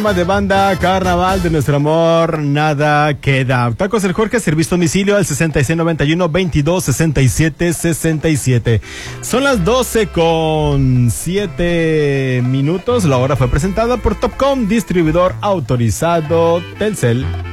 De banda Carnaval de nuestro amor, nada queda. Tacos El Jorge, servicio a domicilio al 6691-2267-67. Son las 12:07. La hora fue presentada por Topcom, distribuidor autorizado Telcel.